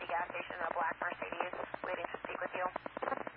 gas station in a black Mercedes, waiting to speak with you.